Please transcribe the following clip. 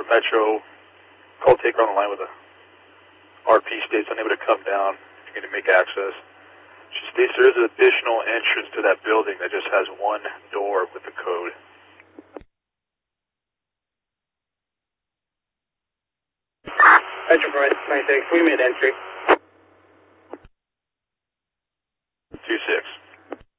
for Metro. Call taker on the line with a RP states unable to come down. You're going to make access. She states there is an additional entrance to that building that just has one door with the code. Metro for 26, we made entry.